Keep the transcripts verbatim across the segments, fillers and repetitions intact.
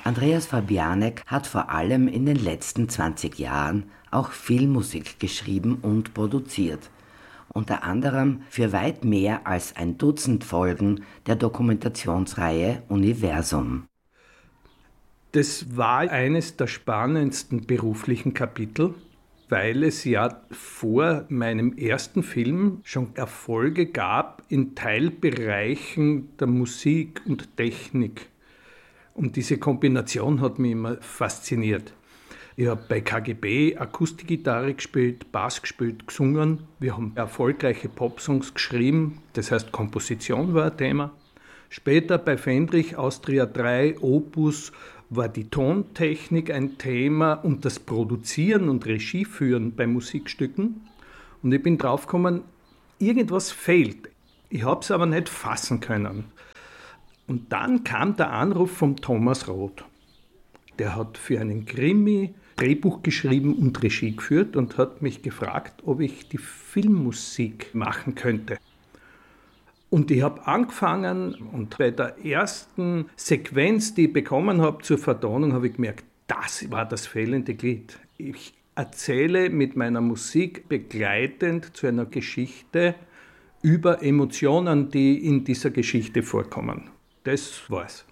Andreas Fabianek hat vor allem in den letzten zwanzig Jahren auch Filmmusik geschrieben und produziert. Unter anderem für weit mehr als ein Dutzend Folgen der Dokumentationsreihe Universum. Das war eines der spannendsten beruflichen Kapitel, weil es ja vor meinem ersten Film schon Erfolge gab in Teilbereichen der Musik und Technik. Und diese Kombination hat mich immer fasziniert. Ich habe bei K G B Akustikgitarre gespielt, Bass gespielt, gesungen. Wir haben erfolgreiche Popsongs geschrieben, das heißt Komposition war ein Thema. Später bei Fendrich Austria drei Opus war die Tontechnik ein Thema und das Produzieren und Regieführen bei Musikstücken. Und ich bin draufgekommen, irgendwas fehlt. Ich habe es aber nicht fassen können. Und dann kam der Anruf von Thomas Roth. Der hat für einen Krimi Drehbuch geschrieben und Regie geführt und hat mich gefragt, ob ich die Filmmusik machen könnte. Und ich habe angefangen und bei der ersten Sequenz, die ich bekommen habe zur Vertonung, habe ich gemerkt, das war das fehlende Glied. Ich erzähle mit meiner Musik begleitend zu einer Geschichte über Emotionen, die in dieser Geschichte vorkommen. Das war's.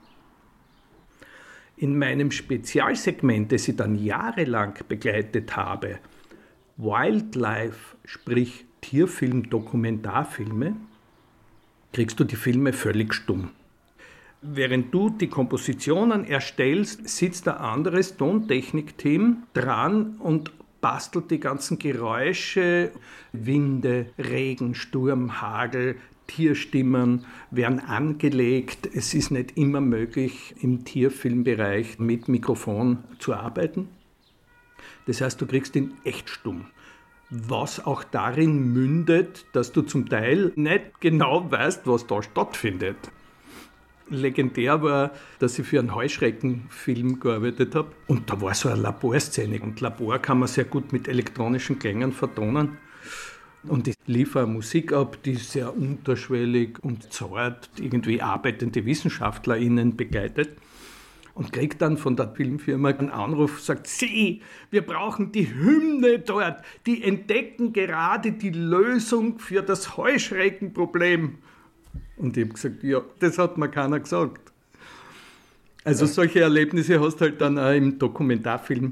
In meinem Spezialsegment, das ich dann jahrelang begleitet habe, Wildlife, sprich Tierfilm, Dokumentarfilme, kriegst du die Filme völlig stumm. Während du die Kompositionen erstellst, sitzt ein anderes Tontechnikteam dran und bastelt die ganzen Geräusche, Winde, Regen, Sturm, Hagel, Tierstimmen werden angelegt. Es ist nicht immer möglich, im Tierfilmbereich mit Mikrofon zu arbeiten. Das heißt, du kriegst ihn echt stumm. Was auch darin mündet, dass du zum Teil nicht genau weißt, was da stattfindet. Legendär war, dass ich für einen Heuschreckenfilm gearbeitet habe. Und da war so eine Laborszene. Und Labor kann man sehr gut mit elektronischen Klängen vertonen. Und ich liefere Musik ab, die sehr unterschwellig und zart irgendwie arbeitende WissenschaftlerInnen begleitet. Und kriegt dann von der Filmfirma einen Anruf, sagt, Sie, wir brauchen die Hymne dort. Die entdecken gerade die Lösung für das Heuschreckenproblem. Und ich habe gesagt, ja, das hat mir keiner gesagt. Also solche Erlebnisse hast du halt dann auch im Dokumentarfilm.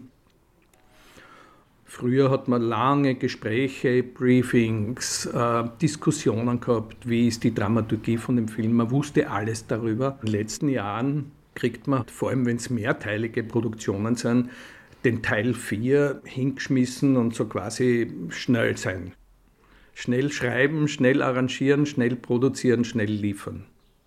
Früher hat man lange Gespräche, Briefings, äh, Diskussionen gehabt, wie ist die Dramaturgie von dem Film. Man wusste alles darüber. In den letzten Jahren kriegt man, vor allem wenn es mehrteilige Produktionen sind, den Teil vier hingeschmissen und so quasi schnell sein. Schnell schreiben, schnell arrangieren, schnell produzieren, schnell liefern.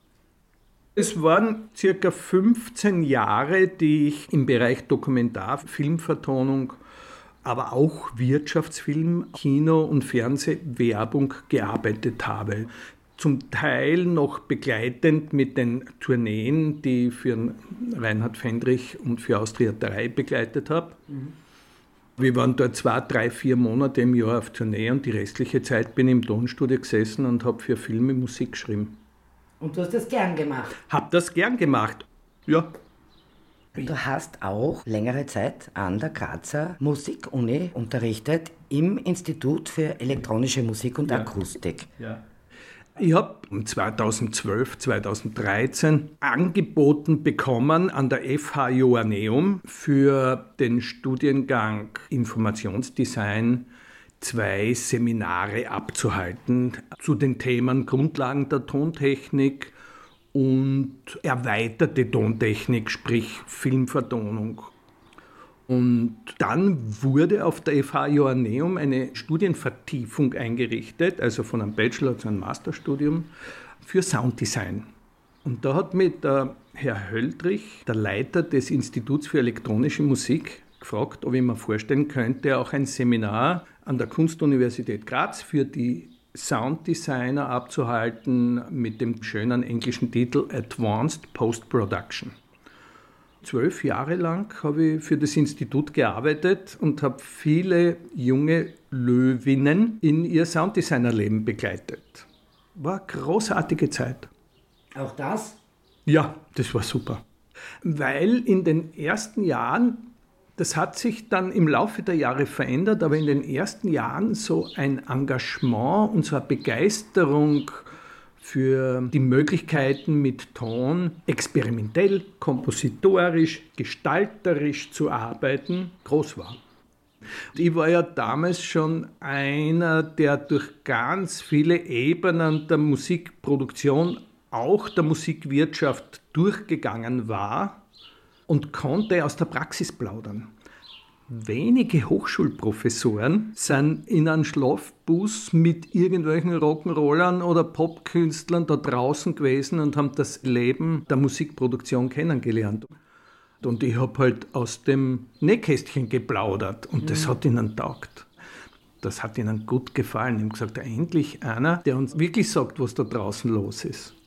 Es waren circa fünfzehn Jahre, die ich im Bereich Dokumentarfilmvertonung, aber auch Wirtschaftsfilm, Kino und Fernsehwerbung gearbeitet habe. Zum Teil noch begleitend mit den Tourneen, die ich für Reinhard Fendrich und für Austria drei begleitet habe. Mhm. Wir waren dort zwei, drei, vier Monate im Jahr auf Tournee und die restliche Zeit bin ich im Tonstudio gesessen und habe für Filme Musik geschrieben. Und du hast das gern gemacht? Hab das gern gemacht, ja. Du hast auch längere Zeit an der Grazer Musikuni unterrichtet im Institut für elektronische Musik und ja. Akustik. Ja. Ich habe zweitausendzwölf, zweitausenddreizehn angeboten bekommen an der F H Joanneum für den Studiengang Informationsdesign zwei Seminare abzuhalten zu den Themen Grundlagen der Tontechnik und erweiterte Tontechnik, sprich Filmvertonung. Und dann wurde auf der F H Joanneum eine Studienvertiefung eingerichtet, also von einem Bachelor zu einem Masterstudium, für Sounddesign. Und da hat mich der Herr Höldrich, der Leiter des Instituts für elektronische Musik, gefragt, ob ich mir vorstellen könnte, auch ein Seminar an der Kunstuniversität Graz für die Sounddesigner abzuhalten mit dem schönen englischen Titel Advanced Post-Production. Zwölf Jahre lang habe ich für das Institut gearbeitet und habe viele junge Löwinnen in ihr Sounddesignerleben begleitet. War eine großartige Zeit. Auch das? Ja, das war super. Weil in den ersten Jahren, das hat sich dann im Laufe der Jahre verändert, aber in den ersten Jahren so ein Engagement und so eine Begeisterung für die Möglichkeiten mit Ton experimentell, kompositorisch, gestalterisch zu arbeiten, groß war. Ich war ja damals schon einer, der durch ganz viele Ebenen der Musikproduktion, auch der Musikwirtschaft durchgegangen war und konnte aus der Praxis plaudern. Wenige Hochschulprofessoren sind in einem Schlafbus mit irgendwelchen Rock'n'Rollern oder Popkünstlern da draußen gewesen und haben das Leben der Musikproduktion kennengelernt. Und ich habe halt aus dem Nähkästchen geplaudert und mhm. das hat ihnen taugt. Das hat ihnen gut gefallen. Ich habe gesagt, endlich einer, der uns wirklich sagt, was da draußen los ist.